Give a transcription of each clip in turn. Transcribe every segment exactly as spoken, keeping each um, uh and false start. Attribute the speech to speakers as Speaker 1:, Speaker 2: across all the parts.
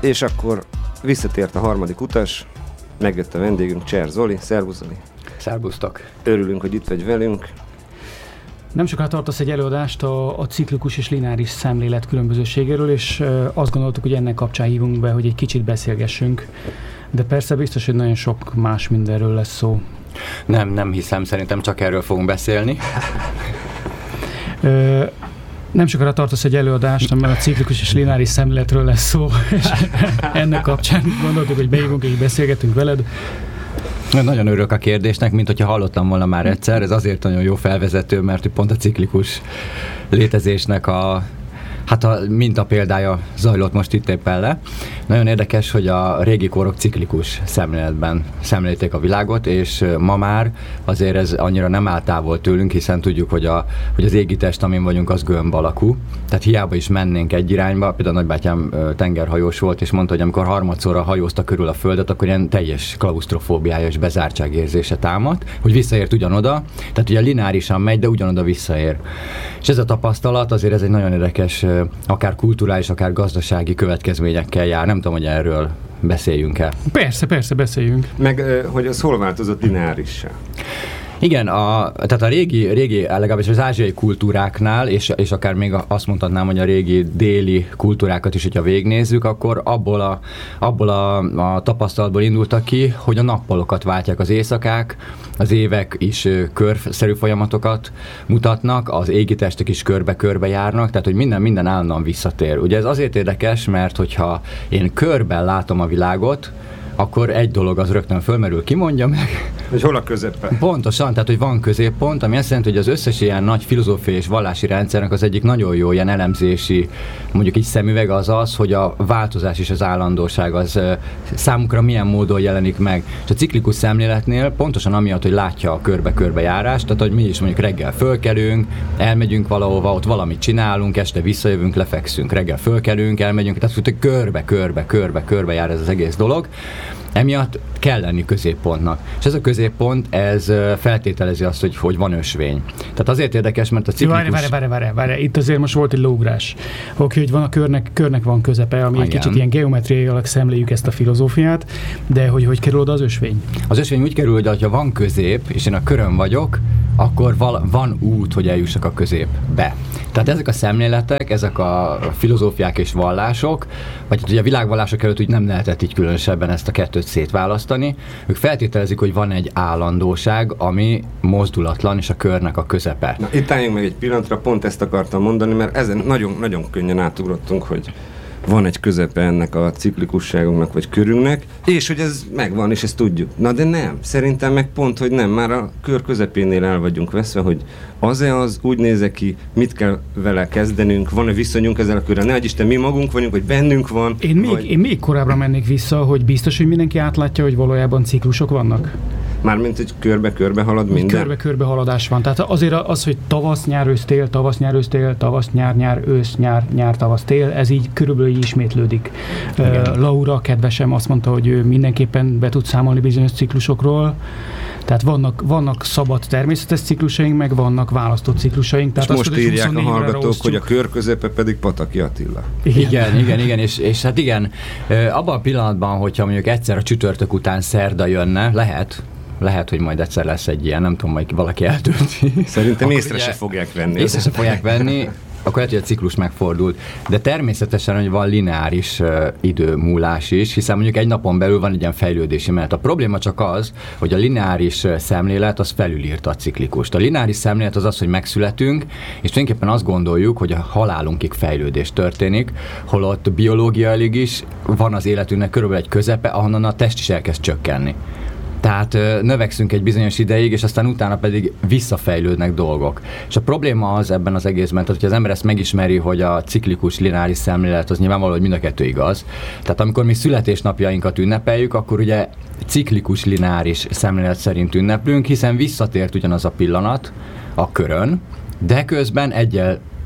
Speaker 1: És akkor visszatért a harmadik utas, megjött a vendégünk, Cser Zoli. Szervusz, Zoli!
Speaker 2: Szervusztok!
Speaker 1: Örülünk, hogy itt vagy velünk.
Speaker 3: Nem soká tartasz egy előadást a, a ciklikus és lineáris szemlélet különbözőségéről, és e, azt gondoltuk, hogy ennek kapcsán hívunk be, hogy egy kicsit beszélgessünk. De persze biztos, hogy nagyon sok más mindenről lesz szó.
Speaker 2: Nem, nem hiszem, szerintem csak erről fogunk beszélni.
Speaker 3: e, Nem sokára tartasz egy előadást, amiben a ciklikus és lineáris szemléletről lesz szó, és ennek kapcsán gondoltuk, hogy beívunk és beszélgetünk veled.
Speaker 2: Nagyon örülök a kérdésnek, mint hogyha hallottam volna már egyszer. Ez azért nagyon jó felvezető, mert pont a ciklikus létezésnek a hát a minta példája zajlott most itt éppen le. Nagyon érdekes, hogy a régi korok ciklikus szemléletben szemlélték a világot, és ma már azért ez annyira nem áll távol tőlünk, hiszen tudjuk, hogy, a, hogy az égitest, amin vagyunk, az gömb alakú. Tehát hiába is mennénk egy irányba. Például nagybátyám tengerhajós volt, és mondta, hogy amikor harmadszorra hajózta körül a Földet, akkor ilyen teljes klausztrofóbiája és bezártságérzése támadt, hogy visszaért ugyanoda. Tehát ugye lineárisan megy, de ugyanoda visszaér. És ez a tapasztalat azért ez egy nagyon érdekes, akár kulturális, akár gazdasági következményekkel jár. Nem tudom, hogy erről beszéljünk-e.
Speaker 3: Persze, persze, beszéljünk.
Speaker 1: Meg, hogy az hol változott lineárissá?
Speaker 2: Igen, a, tehát a régi, régi, legalábbis az ázsiai kultúráknál, és, és akár még azt mondhatnám, hogy a régi déli kultúrákat is, hogyha végignézzük, akkor abból a, abból a, a tapasztalatból indultak ki, hogy a nappalokat váltják az éjszakák, az évek is körszerű folyamatokat mutatnak, az égitestek is körbe-körbe járnak, tehát hogy minden, minden állandóan visszatér. Ugye ez azért érdekes, mert hogyha én körben látom a világot, akkor egy dolog az rögtön fölmerül, ki mondja meg.
Speaker 1: Hogy hol a középen?
Speaker 2: Pontosan, tehát hogy van középpont, ami azt jelenti, hogy az összes ilyen nagy filozófiai és vallási rendszernek az egyik nagyon jó ilyen elemzési, mondjuk így szemüveg az az, hogy a változás és az állandóság az számukra milyen módon jelenik meg. És a ciklikus szemléletnél pontosan amiatt, hogy látja a körbe-körbe járást, tehát hogy mi is mondjuk reggel fölkelünk, elmegyünk valahova, ott valamit csinálunk, este visszajövünk, lefekszünk, reggel fölkelünk, elmegyünk, tehát hogy körbe-körbe-körbe-körbe jár ez az egész dolog. Emiatt kell lenni középpontnak. És ez a középpont, ez feltételezi azt, hogy, hogy van ösvény. Tehát azért érdekes, mert a ciklikus...
Speaker 3: Várj, várj, várj, várj, várj. Itt azért most volt egy lógrás. Oké, hogy van a körnek, körnek van közepe, ami egy kicsit ilyen geometriailag szemléljük ezt a filozófiát, de hogy hogy kerül oda az ösvény?
Speaker 2: Az ösvény úgy kerül, hogy ha van közép, és én a körön vagyok, akkor val- van út, hogy eljussak a középbe. Tehát ezek a szemléletek, ezek a filozófiák és vallások, vagy ugye a világvallások előtt úgy nem lehetett így különösebben ezt a kettőt szétválasztani. Ők feltételezik, hogy van egy állandóság, ami mozdulatlan, és a körnek a közepe.
Speaker 1: Na, itt álljunk meg egy pillanatra, pont ezt akartam mondani, mert ezen nagyon, nagyon könnyen átugrottunk, hogy van egy közepe ennek a ciklikusságunknak, vagy körünknek, és hogy ez megvan, és ezt tudjuk. Na de nem, szerintem meg pont, hogy nem, már a kör közepénél el vagyunk veszve, hogy az-e az, úgy néz ki, mit kell vele kezdenünk, van-e viszonyunk ezzel a körrel, ne adj Isten, mi magunk vagyunk, vagy bennünk van.
Speaker 3: Én még,
Speaker 1: vagy...
Speaker 3: én még korábbra mennék vissza, hogy biztos, hogy mindenki átlátja, hogy valójában ciklusok vannak.
Speaker 1: Mármint, hogy körbe-körbe halad minden?
Speaker 3: Körbe-körbe haladás van. Tehát azért az, hogy tavasz, nyár, ősz, tél, tavasz, nyár, ősz, tél, tavasz, nyár, nyár, ősz, nyár, nyár, tavasz, tél, ez így körülbelül így ismétlődik. Uh, Laura, kedvesem, azt mondta, hogy ő mindenképpen be tud számolni bizonyos ciklusokról. Tehát vannak, vannak szabad természetes ciklusaink, meg vannak választott ciklusaink. Tehát
Speaker 1: és
Speaker 3: azt,
Speaker 1: most írják a hallgatók, hogy a kör közepe pedig Pataki Attila.
Speaker 2: Igen, igen, igen, igen és, és hát igen, abban a pillanatban, hogyha mondjuk egyszer a csütörtök után szerda jönne, lehet, lehet, hogy majd egyszer lesz egy ilyen, nem tudom, majd valaki eltölti.
Speaker 1: Szerintem észre se fogják venni.
Speaker 2: Észre se fogják venni, akkor lehet, hogy a ciklus megfordult. De természetesen, hogy van lineáris uh, időmúlás is, hiszen mondjuk egy napon belül van egy ilyen fejlődési menet. A probléma csak az, hogy a lineáris szemlélet az felülírta a ciklikust. A lineáris szemlélet az az, hogy megszületünk, és tulajdonképpen azt gondoljuk, hogy a halálunkig fejlődés történik, holott biológiailag is van az életünknek körülbelül egy közepe, ahonnan a test is elkezd csökkenni. Tehát növekszünk egy bizonyos ideig, és aztán utána pedig visszafejlődnek dolgok. És a probléma az ebben az egészben, tehát hogy az ember ezt megismeri, hogy a ciklikus lineáris szemlélet az nyilvánvaló, hogy mind a kettő igaz. Tehát amikor mi születésnapjainkat ünnepeljük, akkor ugye ciklikus lineáris szemlélet szerint ünneplünk, hiszen visszatért ugyanaz a pillanat a körön, de közben egyel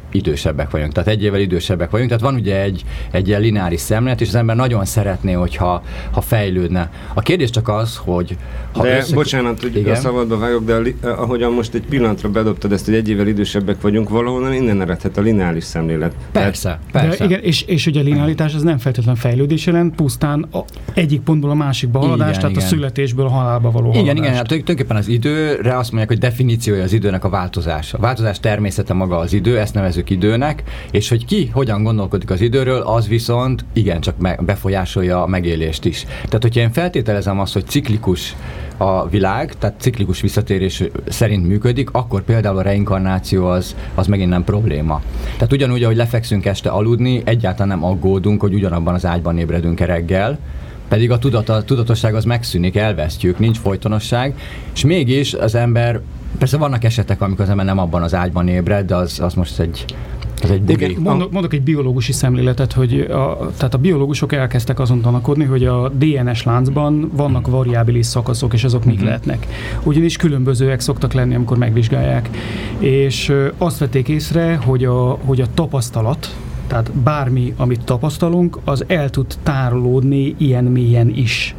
Speaker 2: idősebbek vagyunk, tehát egy évvel idősebbek vagyunk, tehát van ugye egy, egy ilyen lineáris szemlélet, és az ember nagyon szeretné, hogyha ha fejlődne. A kérdés csak az, hogy... Ha
Speaker 1: de
Speaker 2: össze...
Speaker 1: bocsánat, hogy
Speaker 2: igen?
Speaker 1: a szabadba vágok, de a, ahogyan most egy pillanatra bedobtad ezt, hogy egy évvel idősebbek vagyunk, valahonnan innen eredhet a lineáris szemlélet.
Speaker 2: Persze, persze.
Speaker 3: De igen, és, és ugye a linearitás az nem feltétlenül fejlődés jelent, pusztán a egyik pontból a másikba haladás, igen, tehát igen. a születésből a halálba való haladás.
Speaker 2: Igen, igen, hát tulajdonképpen az időre azt mondják, hogy definíciója az időnek a változás. A változás természete maga az idő, ezt nevezzük időnek, és hogy ki hogyan gondolkodik az időről, az viszont igencsak befolyásolja a megélést is. Tehát, hogyha én feltételezem azt, hogy ciklikus a világ, tehát ciklikus visszatérés szerint működik, akkor például a reinkarnáció az, az megint nem probléma. Tehát ugyanúgy, ahogy lefekszünk este aludni, egyáltalán nem aggódunk, hogy ugyanabban az ágyban ébredünk reggel, pedig a, tudat, a tudatosság az megszűnik, elvesztjük, nincs folytonosság, és mégis az ember, persze vannak esetek, amikor az ember nem abban az ágyban ébred, de az, az most egy Ez egy
Speaker 3: Igen, mondok, mondok egy biológusi szemléletet, hogy a, tehát a biológusok elkezdtek azon tanakodni, hogy a dé en es láncban vannak variábilis szakaszok, és azok mik uh-huh. lehetnek. Ugyanis különbözőek szoktak lenni, amikor megvizsgálják. És azt vették észre, hogy a, hogy a tapasztalat, tehát bármi, amit tapasztalunk, az el tud tárolódni ilyen mélyen is.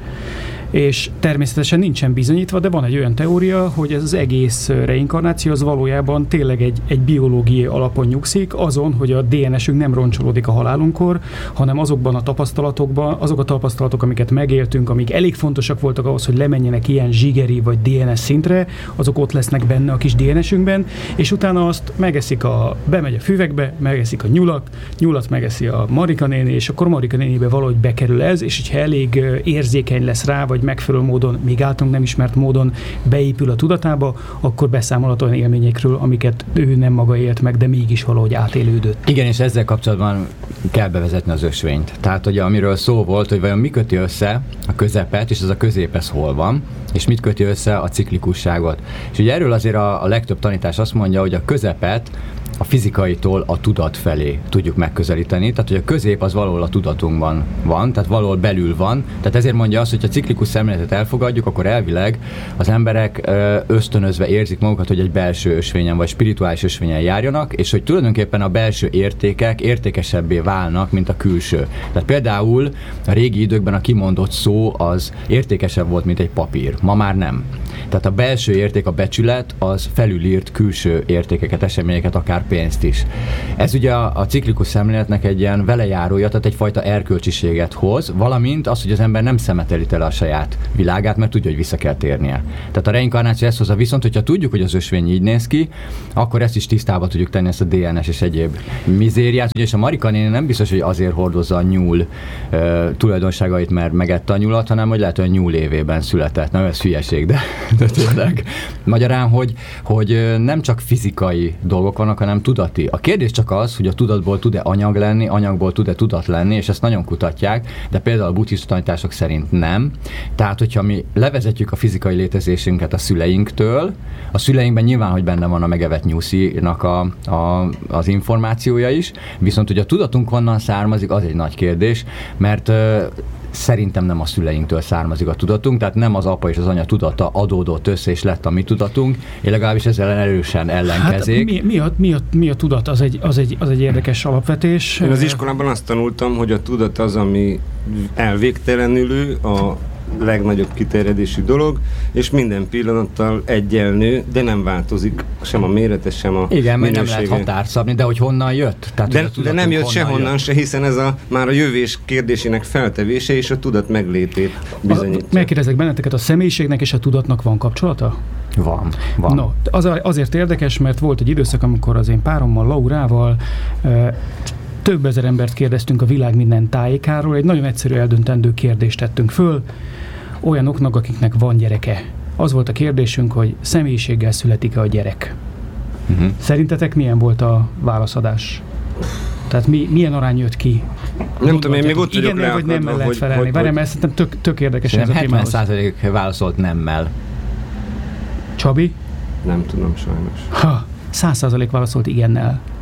Speaker 3: És természetesen nincsen bizonyítva, de van egy olyan teória, hogy ez az egész reinkarnáció az valójában tényleg egy, egy biológiai alapon nyugszik, azon, hogy a dé en esünk nem roncsolódik a halálunkkor, hanem azokban a tapasztalatokban, azok a tapasztalatok, amiket megéltünk, amik elég fontosak voltak ahhoz, hogy lemenjenek ilyen zsigeri vagy dé en es szintre, azok ott lesznek benne a kis dé en esünkben, és utána azt megeszik a, bemegy a füvekbe, megeszik a nyulak, nyulat megeszi a Marika néni, és akkor Marika nénibe valahogy bekerül ez, és hogyha elég érzékeny lesz rá, vagy megfelelő módon, még általunk nem ismert módon beépül a tudatába, akkor beszámolhat olyan élményekről, amiket ő nem maga élt meg, de mégis valahogy átélődött.
Speaker 2: Igen, és ezzel kapcsolatban kell bevezetni az ösvényt. Tehát, hogy amiről szó volt, hogy vajon mi köti össze a közepet, és ez a közép ez hol van, és mit köti össze a ciklikusságot. És ugye erről azért a, a legtöbb tanítás azt mondja, hogy a közepet a fizikaitól a tudat felé tudjuk megközelíteni, tehát hogy a közép az valahol a tudatunkban van, tehát valahol belül van, tehát ezért mondja azt, hogy ha ciklikus szemléletet elfogadjuk, akkor elvileg az emberek ösztönözve érzik magukat, hogy egy belső ösvényen vagy spirituális ösvényen járjanak, és hogy tulajdonképpen a belső értékek értékesebbé válnak, mint a külső. Tehát például a régi időkben a kimondott szó az értékesebb volt, mint egy papír. Ma már nem. Tehát a belső érték, a becsület az felülírt külső értékeket, eseményeket, akár pénzt is. Ez ugye a, a ciklikus szemléletnek egy ilyen velejárója, tehát egyfajta erkölcsiséget hoz, valamint az, hogy az ember nem szemetelít el a saját világát, mert tudja, hogy vissza kell térnie. Tehát a reinkarnáció ezt hozza, viszont hogyha tudjuk, hogy az ösvény így néz ki, akkor ezt is tisztába tudjuk tenni, ezt a dé en es és egyéb mizériát. Ugye, és a Marika néni nem biztos, hogy azért hordozza a nyúl uh, tulajdonságait, mert megette a nyulat, hanem hogy lehet, hogy a nyúl évében született. Nem, ez hülyeség, de, de tényleg. Magyarán, hogy, hogy nem csak fizikai dolgok vannak, hanem tudati. A kérdés csak az, hogy a tudatból tud-e anyag lenni, anyagból tud-e tudat lenni, és ezt nagyon kutatják, de például a buddhista tanítások szerint nem. Tehát, hogyha mi levezetjük a fizikai létezésünket a szüleinktől, a szüleinkben nyilván, hogy benne van a megevett nyuszinak a, a, az információja is, viszont hogy a tudatunk honnan származik, az egy nagy kérdés, mert szerintem nem a szüleinktől származik a tudatunk, tehát nem az apa és az anya tudata adódott össze, és lett a mi tudatunk. Én legalábbis ezzel erősen ellenkezik.
Speaker 3: Hát mi, mi, a, mi, a, mi a tudat? Az egy, az, egy, az egy érdekes alapvetés.
Speaker 1: Én az iskolában azt tanultam, hogy a tudat az, ami elvégtelenülő, a legnagyobb kiterjedésű dolog, és minden pillanattal egyenlő, de nem változik sem a mérete, sem a
Speaker 2: igen,
Speaker 1: minősége.
Speaker 2: Nem lehet határt szabni, de hogy honnan jött? Tehát,
Speaker 1: de, de nem jött sehonnan
Speaker 2: jött.
Speaker 1: se, hiszen ez a, már a jövés kérdésének feltevése és a tudat meglétét bizonyítja.
Speaker 3: Megkérdezek benneteket, a személyiségnek és a tudatnak van kapcsolata?
Speaker 2: Van, van.
Speaker 3: No, az, azért érdekes, mert volt egy időszak, amikor az én párommal, Laurával e, több ezer embert kérdeztünk a világ minden tájékáról, egy nagyon egyszerű eldöntendő kérdést tettünk föl, olyanoknak, akiknek van gyereke. Az volt a kérdésünk, hogy személyiséggel születik-e a gyerek. Uh-huh. Szerintetek milyen volt a válaszadás? Tehát mi, milyen arány jött ki?
Speaker 1: Nem tudom, én még ott vagyok
Speaker 3: igen, vagy nem lehet hogy, felelni. Várjál, mert szerintem tök, tök érdekes ez a témához.
Speaker 2: hetven százalék válaszolt nemmel.
Speaker 3: Csabi?
Speaker 1: Nem tudom sajnos.
Speaker 3: Ha, száz százalék válaszolt igennel.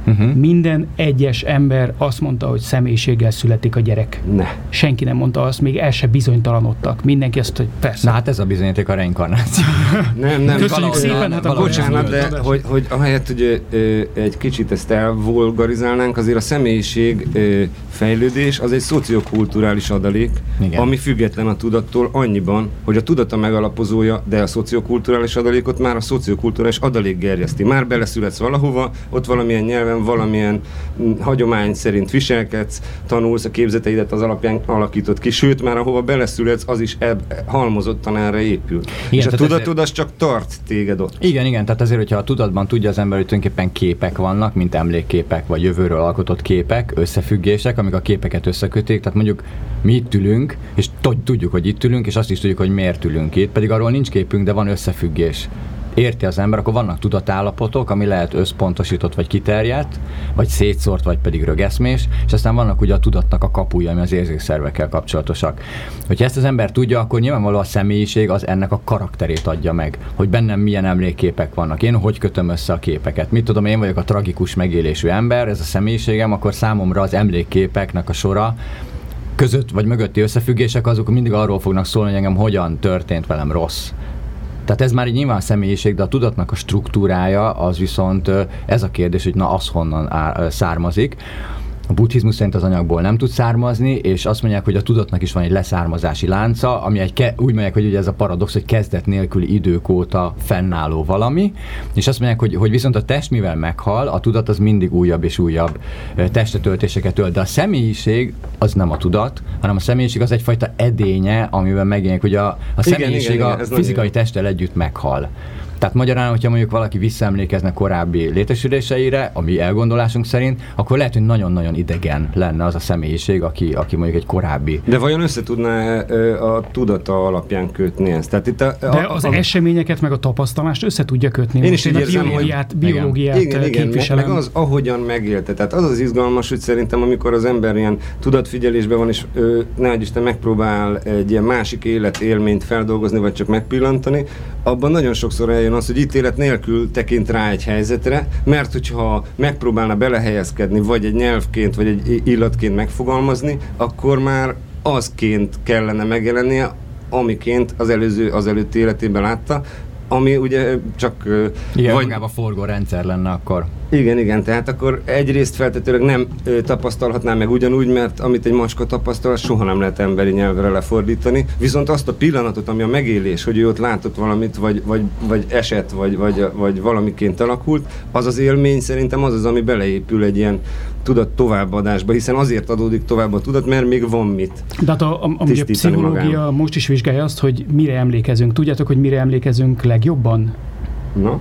Speaker 3: Uh-huh. Minden egyes ember azt mondta, hogy személyiséggel születik a gyerek.
Speaker 1: Ne.
Speaker 3: Senki nem mondta azt, még el se bizonytalanodtak. Mindenki azt, hogy persze.
Speaker 2: Na hát ez a bizonyíték a reinkarnáció.
Speaker 1: nem, nem.
Speaker 3: Köszönjük szépen, hát a
Speaker 1: bocsánat, de hogy, hogy ahelyett, hogy ö, egy kicsit ezt elvulgarizálnánk, azért a személyiség ö, fejlődés az egy szociokulturális adalék, igen. ami független a tudattól annyiban, hogy a tudata megalapozója, de a szociokulturális adalékot már a szociokulturális adalék gerjeszti. Már beleszületsz valahova, ott valamilyen nyelven, valamilyen hagyomány szerint viselkedsz, tanulsz, a képzeteidet az alapján alakítod ki, sőt már ahova beleszületsz, az is eb- halmozottan erre épül. Igen, és a tudatod ezért... az csak tart téged ott.
Speaker 2: Igen, igen, tehát azért, hogyha a tudatban tudja az ember, hogy tulajdonképpen képek vannak, mint emlékképek, vagy jövőről alkotott képek, összefüggések, amik a képeket összekötik, tehát mondjuk mi itt ülünk, és tudjuk, hogy itt ülünk, és azt is tudjuk, hogy miért ülünk itt, pedig arról nincs képünk, de van összefüggés. Érti az ember, akkor vannak tudatállapotok, ami lehet összpontosított, vagy kiterjedt, vagy szétszórt, vagy pedig rögeszmés, és aztán vannak ugye a tudatnak a kapuja, ami az érzékszervekkel kapcsolatosak. Hogyha ezt az ember tudja, akkor nyilvánvalóan a személyiség az ennek a karakterét adja meg, hogy bennem milyen emlékképek vannak, én hogy kötöm össze a képeket. Mit tudom, én vagyok a tragikus megélésű ember, ez a személyiségem, akkor számomra az emlékképeknek a sora között vagy mögötti összefüggések azok mindig arról fognak szólni, hogy engem hogyan történt velem rossz. Tehát ez már így nyilván személyiség, de a tudatnak a struktúrája az viszont ez a kérdés, hogy na az honnan á, származik. A buddhizmus szerint az anyagból nem tud származni, és azt mondják, hogy a tudatnak is van egy leszármazási lánca, ami egy ke- úgy mondják, hogy ugye ez a paradox, hogy kezdet nélküli idők óta fennálló valami, és azt mondják, hogy, hogy viszont a test mivel meghal, a tudat az mindig újabb és újabb testetöltéseket ölt, de a személyiség az nem a tudat, hanem a személyiség az egyfajta edénye, amiben megjelenik, hogy a, a személyiség igen, igen, igen, a fizikai testtel együtt meghal. Tehát magyarán, hogyha mondjuk valaki visszaemlékezne korábbi létesüléseire, a mi elgondolásunk szerint, akkor lehet, hogy nagyon-nagyon idegen lenne az a személyiség, aki, aki mondjuk egy korábbi.
Speaker 1: De vajon össze tudná a tudata alapján kötni ezt? Tehát itt a, a,
Speaker 3: De az a, eseményeket meg a tapasztalást össze tudja kötni.
Speaker 1: Én is így érzem,
Speaker 3: biológiát, hogy biológiát
Speaker 1: igen, igen,
Speaker 3: képviselem.
Speaker 1: meg az, ahogyan megélte. Tehát az az izgalmas, hogy szerintem, amikor az ember ilyen tudatfigyelésben van, és nehogy Isten megpróbál egy ilyen másik életélményt feldolgozni, vagy csak megpillantani, abban nagyon sokszor eljön az, hogy ítélet nélkül tekint rá egy helyzetre, mert hogyha megpróbálna belehelyezkedni, vagy egy nyelvként, vagy egy illatként megfogalmazni, akkor már azként kellene megjelennie, amiként az előző, az előtti életében látta, ami ugye csak...
Speaker 2: Igen, vagy magába forgó rendszer lenne akkor.
Speaker 1: Igen, igen, tehát akkor egyrészt feltetőleg nem ö, tapasztalhatná meg ugyanúgy, mert amit egy macska tapasztal, soha nem lehet emberi nyelvre lefordítani, viszont azt a pillanatot, ami a megélés, hogy ő ott látott valamit, vagy, vagy, vagy esett, vagy, vagy, vagy valamiként alakult, az az élmény szerintem az az, ami beleépül egy ilyen tudat továbbadásba, hiszen azért adódik tovább a tudat, mert még van mit.
Speaker 3: De hát a, a, a, a pszichológia magán. Most is vizsgálja azt, hogy mire emlékezünk. Tudjátok, hogy mire emlékezünk legjobban?
Speaker 1: Na?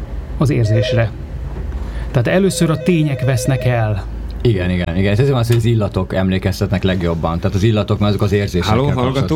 Speaker 3: Az érzésre. Tehát először a tények vesznek el.
Speaker 2: Igen, igen, igen. Ez az, hogy az illatok emlékeztetnek legjobban. Tehát az illatok, mert azok az érzésekkel
Speaker 1: Halló, hallgató?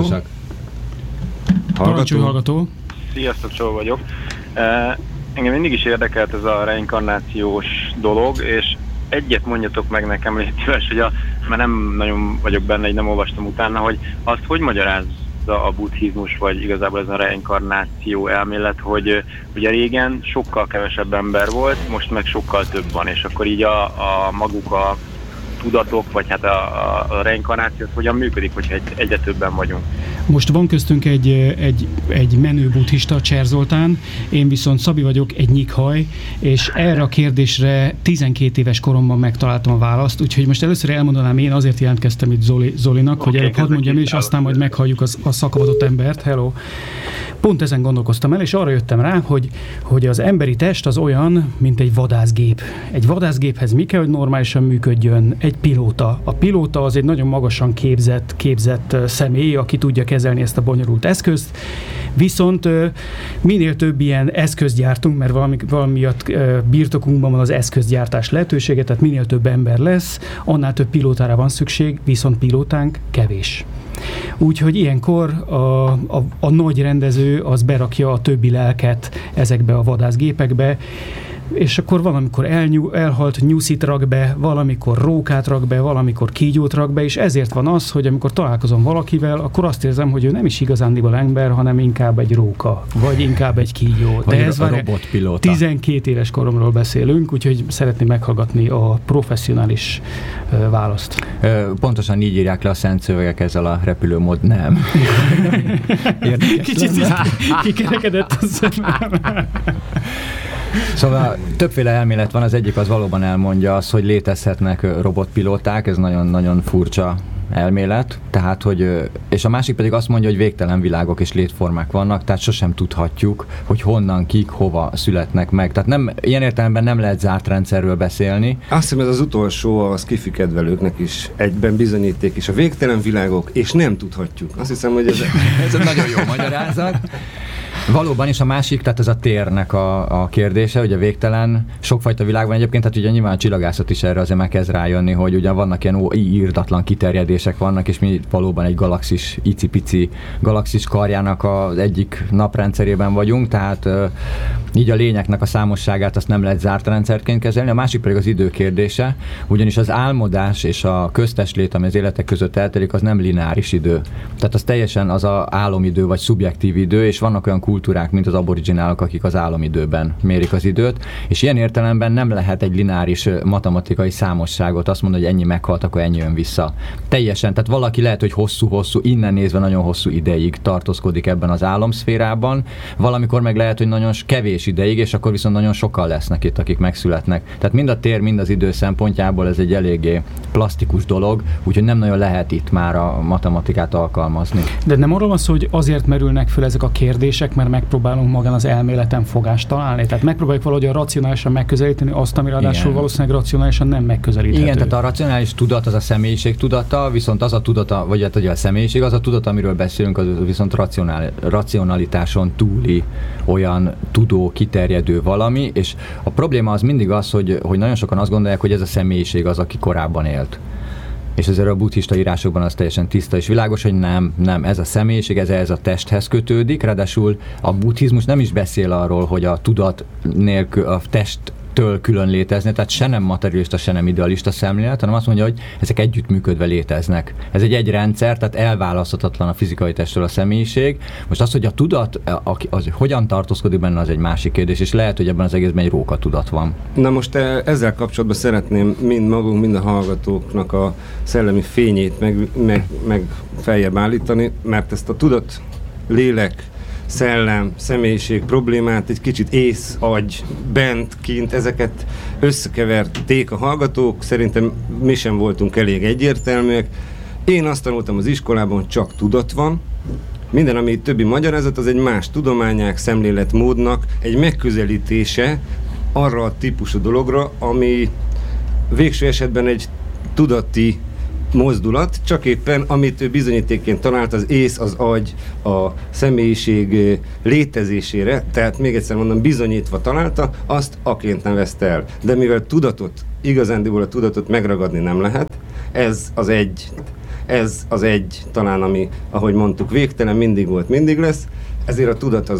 Speaker 3: Hallgató? hallgató?
Speaker 4: Sziasztok, Csó vagyok. Uh, engem mindig is érdekelt ez a reinkarnációs dolog, és egyet mondjatok meg nekem, légy szíves, hogy a, mert nem nagyon vagyok benne, így nem olvastam utána, hogy azt hogy magyarázza a buddhizmus, vagy igazából ez a reinkarnáció elmélet, hogy ugye régen sokkal kevesebb ember volt, most meg sokkal több van, és akkor így a, a maguk a tudatok, vagy hát a, a, a reinkarnáció hogyan működik, hogyha egy, egyre többen vagyunk.
Speaker 3: Most van köztünk egy, egy, egy menő buddhista, Cser Zoltán, én viszont Szabi vagyok, egy nyikhaj, és erre a kérdésre tizenkét éves koromban megtaláltam a választ, úgyhogy most először elmondanám, én azért jelentkeztem itt Zoli, Zolinak, okay, hogy előbb hadd mondjam, és aztán majd meghalljuk az, a szakavatott embert. Hello! Pont ezen gondolkoztam el, és arra jöttem rá, hogy, hogy az emberi test az olyan, mint egy vadászgép. Egy vadászgéphez mi kell, hogy normálisan működjön? Egy pilóta. A pilóta az egy nagyon magasan képzett, képzett személy, aki tudja kezelni ezt a bonyolult eszközt, viszont minél több ilyen eszközt gyártunk, mert valami, valamiatt birtokunkban van az eszközgyártás lehetősége, tehát minél több ember lesz, annál több pilótára van szükség, viszont pilótánk kevés. Úgyhogy ilyenkor a, a, a nagy rendező az berakja a többi lelket ezekbe a vadászgépekbe, és akkor valamikor elnyú, elhalt nyuszit rak be, valamikor rókát rak be, valamikor kígyót rak be, és ezért van az, hogy amikor találkozom valakivel, akkor azt érzem, hogy ő nem is igazándiból ember, hanem inkább egy róka, vagy inkább egy kígyó.
Speaker 2: Vagy
Speaker 3: de ez
Speaker 2: a robotpilóta.
Speaker 3: tizenkét éves koromról beszélünk, úgyhogy szeretném meghallgatni a professzionális uh, választ.
Speaker 2: Pontosan így írják le a szent szövegek ezzel a repülőmód, nem.
Speaker 3: Kicsit kikerekedett a szemem.
Speaker 2: Szóval többféle elmélet van, az egyik az valóban elmondja azt, hogy létezhetnek robotpilóták, ez nagyon-nagyon furcsa elmélet, tehát, hogy, és a másik pedig azt mondja, hogy végtelen világok és létformák vannak, tehát sosem tudhatjuk, hogy honnan, kik, hova születnek meg. Tehát nem, ilyen értelemben nem lehet zárt rendszerről beszélni.
Speaker 1: Azt hiszem, ez az utolsó a sci-fi kedvelőknek is egyben bizonyíték is. A végtelen világok, és nem tudhatjuk. Azt hiszem, hogy ez,
Speaker 2: ez egy nagyon jó magyarázat. Valóban is a másik, tehát ez a térnek a, a kérdése, hogy a végtelen sokfajta világ van egyébként, tehát ugye nyilván a csillagászat is erre azért meg kezd rájönni, hogy ugye vannak ilyen ó, írdatlan kiterjedések vannak, és mi valóban egy galaxis, icipici galaxis karjának az egyik naprendszerében vagyunk, tehát uh, így a lényeknek a számosságát azt nem lehet zárt rendszerként kezelni, a másik pedig az idő kérdése, ugyanis az álmodás és a köztes lét, ami az életek között eltelik, az nem lineáris idő. Tehát az teljesen az a álomidő vagy szubjektív idő, és vannak olyan kultúrák, mint az aboriginálok, akik az álomidőben mérik az időt, és ilyen értelemben nem lehet egy lineáris matematikai számosságot azt mondani, hogy ennyi meghalt, akkor ennyi jön vissza. Teljesen, tehát valaki lehet, hogy hosszú-hosszú, innen nézve nagyon hosszú ideig tartózkodik ebben az álomszférában, valamikor meg lehet, hogy nagyon kevés ideig, és akkor viszont nagyon sokan lesznek itt, akik megszületnek. Tehát mind a tér, mind az idő szempontjából ez egy eléggé plastikus dolog, úgyhogy nem nagyon lehet itt már a matematikát alkalmazni.
Speaker 3: De nem arról van szó, hogy azért merülnek föl ezek a kérdések, mert megpróbálunk magán az elméleten fogást találni. Tehát megpróbáljuk valahogy racionálisan megközelíteni azt, ami ráadásul valószínűleg racionálisan nem megközelíthető.
Speaker 2: Igen, tehát a racionális tudat az a személyiség tudata, viszont az a tudata, vagy hát ugye a személyiség, az a tudat, amiről beszélünk, az viszont racionál, racionalitáson túli olyan tudó, kiterjedő valami, és a probléma az mindig az, hogy, hogy nagyon sokan azt gondolják, hogy ez a személyiség az, aki korábban élt. És ezért a buddhista írásokban az teljesen tiszta és világos, hogy nem, nem, ez a személyiség, ez, ez a testhez kötődik, ráadásul a buddhizmus nem is beszél arról, hogy a tudat nélkül a test től külön létezni, tehát se nem materialista, se nem idealista szemlélet, hanem azt mondja, hogy ezek együttműködve léteznek. Ez egy egy rendszer, tehát elválaszthatatlan a fizikai testtől a személyiség. Most az, hogy a tudat, az, az hogyan tartózkodik benne, az egy másik kérdés, és lehet, hogy ebben az egészben egy róka tudat van.
Speaker 1: Na most ezzel kapcsolatban szeretném mind magunk, mind a hallgatóknak a szellemi fényét meg, meg, meg feljebb állítani, mert ezt a tudat, lélek, szellem, személyiség problémát egy kicsit ész, agy, bent, kint, ezeket összekeverték a hallgatók, szerintem mi sem voltunk elég egyértelműek. Én azt tanultam az iskolában, csak tudat van. Minden, ami többi magyarázat, az egy más tudományák, szemléletmódnak egy megközelítése arra a típusú dologra, ami végső esetben egy tudati mozdulat, csak éppen amit ő bizonyítékként talált, az ész, az agy, a személyiség létezésére, tehát még egyszer mondom, bizonyítva találta, azt aként nevezte el. De mivel tudatot, igazándiból a tudatot megragadni nem lehet, ez az egy, ez az egy talán, ami, ahogy mondtuk, végtelen, mindig volt, mindig lesz, ezért a tudat az